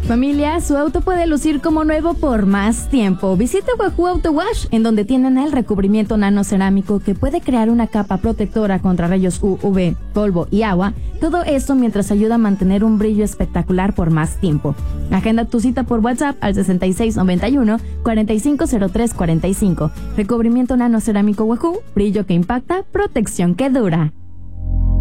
Familia, su auto puede lucir como nuevo por más tiempo. Visita Wahoo Auto Wash, en donde tienen el recubrimiento nanocerámico que puede crear una capa protectora contra rayos UV, polvo y agua. Todo esto mientras ayuda a mantener un brillo espectacular por más tiempo. Agenda tu cita por WhatsApp al 6691-450345. Recubrimiento nanocerámico Wahoo, brillo que impacta, protección que dura.